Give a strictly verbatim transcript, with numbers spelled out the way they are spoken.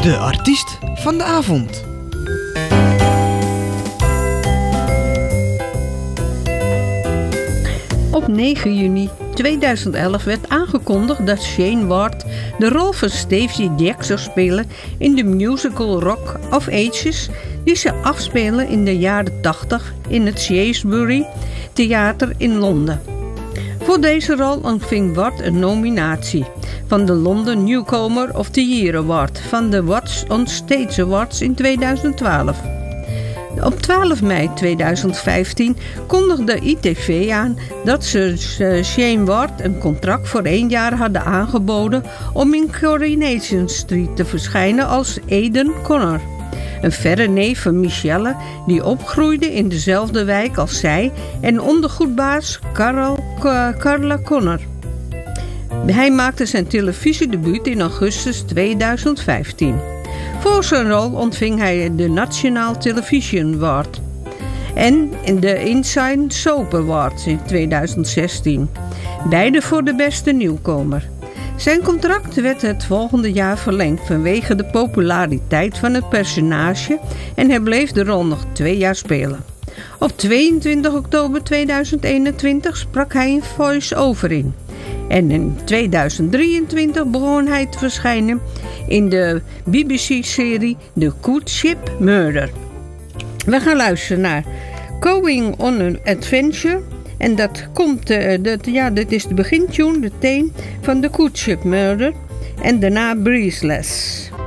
De artiest van de avond. Op negen juni tweeduizend elf werd aangekondigd dat Shane Ward de rol van Stevie Jack zou spelen in de musical Rock of Ages die ze afspelen in de jaren tachtig in het Shrewsbury Theater in Londen. Voor deze rol ontving Ward een nominatie van de London Newcomer of the Year Award van de What's on Stage Awards in tweeduizend twaalf. Op twaalf mei tweeduizend vijftien kondigde I T V aan dat ze Shane Ward een contract voor één jaar hadden aangeboden om in Coronation Street te verschijnen als Aidan Connor. Een verre neef van Michelle die opgroeide in dezelfde wijk als zij en ondergoedbaas Carl, Carla Connor. Hij maakte zijn televisiedebuut in augustus tweeduizend vijftien. Voor zijn rol ontving hij de National Television Award en de Inside Soap Awards in tweeduizend zestien. Beide voor de beste nieuwkomer. Zijn contract werd het volgende jaar verlengd vanwege de populariteit van het personage en hij bleef de rol nog twee jaar spelen. Op tweeëntwintig oktober tweeduizend eenentwintig sprak hij een voice-over in. En in tweeduizend drieëntwintig begon hij te verschijnen in de B B C-serie The Good Ship Murder. We gaan luisteren naar Going on an Adventure. En dat komt, uh, dat, ja, dit is de begintune, de theme van The Good Ship Murder. En daarna Breathless.